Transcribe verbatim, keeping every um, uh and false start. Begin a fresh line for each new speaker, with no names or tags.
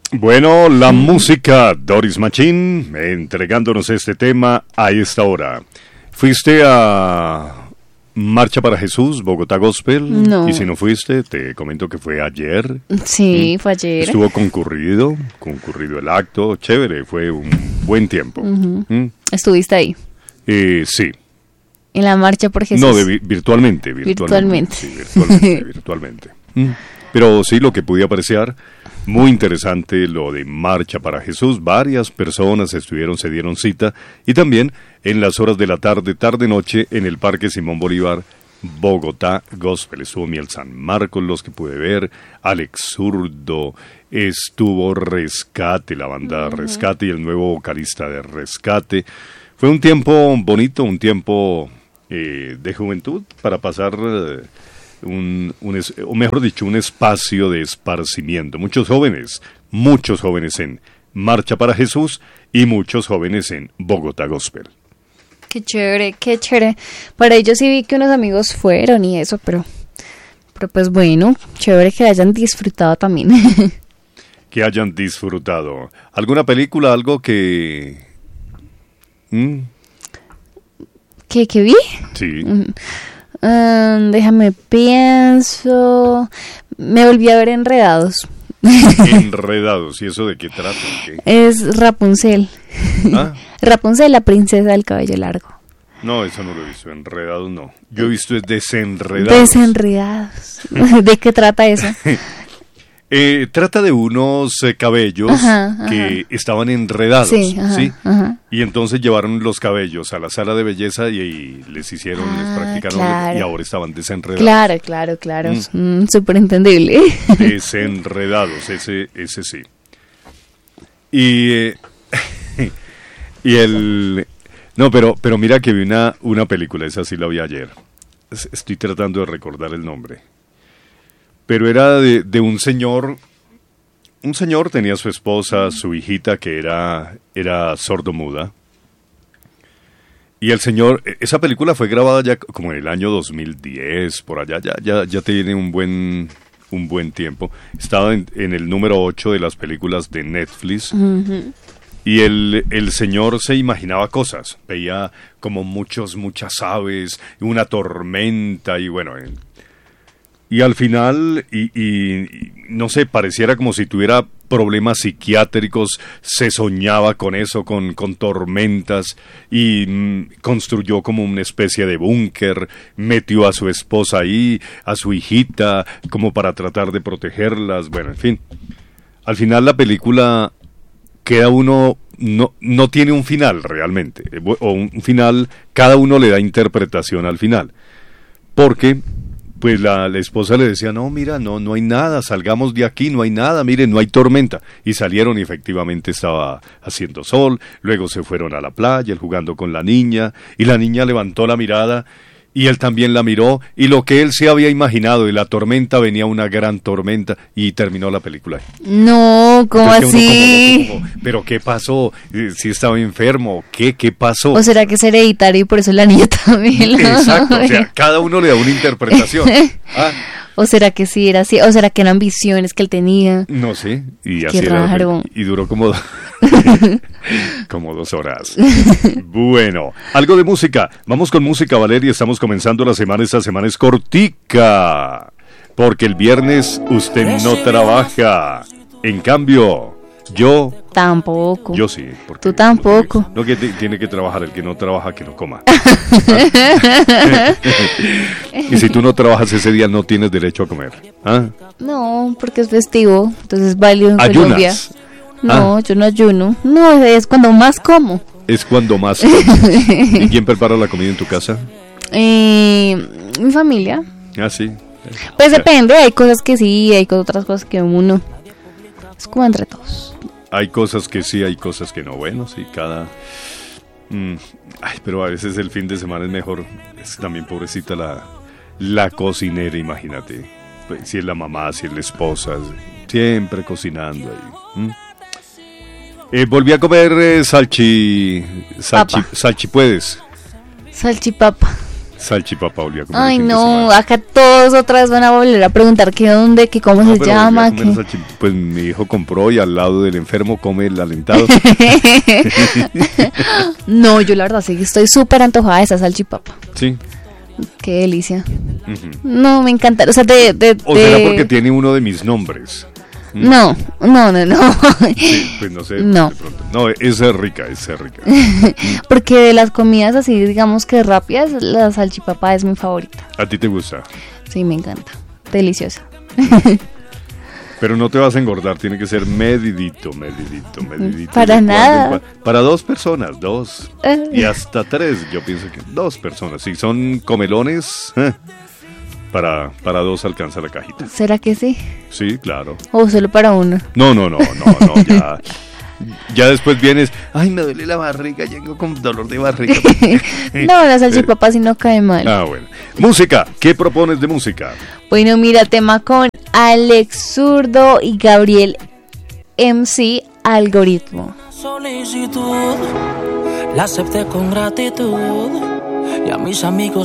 Bueno, la música, Doris Machín, entregándonos este tema a esta hora. ¿Fuiste a Marcha para Jesús, Bogotá Gospel?
No.
Y si no fuiste, te comento que fue ayer.
Sí, fue ayer.
Estuvo concurrido, concurrido el acto, chévere, fue un buen tiempo.
Uh-huh.
¿Mm?
¿Estuviste ahí?
Eh, sí.
¿En la Marcha por Jesús?
No, de, vi- virtualmente, virtualmente.
Virtualmente.
Sí, virtualmente, virtualmente. Mm. Pero sí, lo que pude apreciar, muy interesante lo de Marcha para Jesús. Varias personas estuvieron, se dieron cita. Y también en las horas de la tarde, tarde-noche, en el Parque Simón Bolívar, Bogotá Gospel. Estuvo Miel San Marcos, los que pude ver, Alex Zurdo, estuvo Rescate, la banda uh-huh. Rescate y el nuevo vocalista de Rescate. Fue un tiempo bonito, un tiempo eh, de juventud para pasar... Eh, Un, un es, o mejor dicho, un espacio de esparcimiento. Muchos jóvenes, muchos jóvenes en Marcha para Jesús y muchos jóvenes en Bogotá Gospel.
Qué chévere, qué chévere. Para ellos sí vi que unos amigos fueron y eso, pero, pero pues bueno, chévere que hayan disfrutado también.
Que hayan disfrutado. ¿Alguna película, algo que... ¿Mm?
¿Qué, qué vi?
Sí.
Mm. Um, déjame pienso. Me volví a ver Enredados.
Enredados, ¿y eso de qué trata? ¿Qué?
Es Rapunzel.
¿Ah?
Rapunzel, la princesa del cabello largo.
No, eso no lo he visto. Enredados no. Yo he visto es Desenredados.
Desenredados. ¿De qué trata eso?
Eh, trata de unos eh, cabellos
ajá, ajá.
que estaban enredados,
sí, ajá,
¿sí?
Ajá.
Y entonces llevaron los cabellos a la sala de belleza y, y les hicieron, ah, les practicaron
claro.
y ahora estaban desenredados.
Claro, claro, claro,
mm.
mm, súper entendible.
Desenredados, ese, ese sí. Y, eh, y el... No, pero, pero mira que vi una, una película, esa sí la vi ayer. Estoy tratando de recordar el nombre. Pero era de, de un señor, un señor tenía a su esposa, su hijita que era, era sordomuda. Y el señor, esa película fue grabada ya como en el año dos mil diez, por allá, ya, ya, ya tiene un buen, un buen tiempo. Estaba en, en el número ocho de las películas de Netflix.
Uh-huh.
Y el, el señor se imaginaba cosas, veía como muchos, muchas aves, una tormenta y bueno... El, Y al final, y, y, y no sé, pareciera como si tuviera problemas psiquiátricos, se soñaba con eso, con, con tormentas, y mm, construyó como una especie de búnker, metió a su esposa ahí, a su hijita, como para tratar de protegerlas, bueno, en fin. Al final la película queda uno, no, no tiene un final realmente, o un final, cada uno le da interpretación al final, porque... Pues la, la esposa le decía, no, mira, no, no hay nada, salgamos de aquí, no hay nada, miren, no hay tormenta. Y salieron y efectivamente estaba haciendo sol, luego se fueron a la playa, él jugando con la niña, y la niña levantó la mirada, y él también la miró, y lo que él se había imaginado, y la tormenta venía una gran tormenta, y terminó la película.
No, ¿cómo así?
Como, como, como, ¿pero qué pasó? ¿Si estaba enfermo? ¿Qué? ¿Qué pasó?
¿O será que es hereditario y por eso la niña también lo
Exacto, o sea, cada uno le da una interpretación. ¿Ah?
¿O será que sí era así? ¿O será que eran visiones que él tenía?
No sé, y
Qué
así
raro.
Era, y duró como... como dos horas. Bueno, algo de música. Vamos con música, Valeria. Estamos comenzando la semana. Esta semana es cortica. Porque el viernes usted no trabaja. En cambio, yo...
Tampoco.
Yo sí.
Tú tampoco.
No, no que t- tiene que trabajar. El que no trabaja, que no coma. Y si tú no trabajas ese día, no tienes derecho a comer. ¿Ah?
No, porque es festivo. Entonces es válido en
¿Ayunas?
Colombia. No,
Ah.
yo no ayuno. No, es cuando más como.
Es cuando más comes. ¿Y quién prepara la comida en tu casa?
Eh, mi familia.
Ah, sí.
Pues depende, hay cosas que sí, hay otras cosas que uno. Es como entre todos.
Hay cosas que sí, hay cosas que no. Bueno, sí, cada... Mm, ay, pero a veces el fin de semana es mejor. Es también pobrecita la, la cocinera, imagínate. Pues, si es la mamá, si es la esposa, siempre cocinando ahí. ¿Mm? Eh, volví a comer eh, salchi... salchi
Papa.
salchipuedes.
Salchipapa.
Salchipapa volví a comer.
Ay,
el fin de
no,
semana.
acá todos otra vez van a volver a preguntar qué dónde, qué cómo
No,
se
pero volví a
llama.
comer
qué-
salchi- Pues mi hijo compró y al lado del enfermo come el alentado.
No, yo la verdad sí que estoy súper antojada de esa salchipapa.
Sí.
Qué delicia.
Ujú.
No, me encanta. O sea, de... de,
O
de-
será porque tiene uno de mis nombres.
No, no, no, no.
Sí, pues no sé.
No.
de pronto. No, esa es rica, esa es rica.
Porque de las comidas así, digamos que rápidas, la salchipapa es mi favorita.
¿A ti te gusta?
Sí, me encanta. Deliciosa.
Pero no te vas a engordar, tiene que ser medidito, medidito, medidito.
Para
De cuando
nada.
en cua- Para dos personas, dos.
Eh.
Y hasta tres, yo pienso que dos personas. Si son comelones, eh, para, para dos alcanza la cajita.
¿Será que sí?
Sí, claro.
O solo para uno.
No, no, no, no, no, ya. Ya después vienes, ay, me duele la barriga, llego con dolor de barriga.
No, la salchipapa sí no cae mal.
Ah, bueno. Música, ¿qué propones de música?
Bueno, mira, tema con Alex Zurdo y Gabriel M C, Algoritmo.
Solicitud, la acepté con gratitud y a mis amigos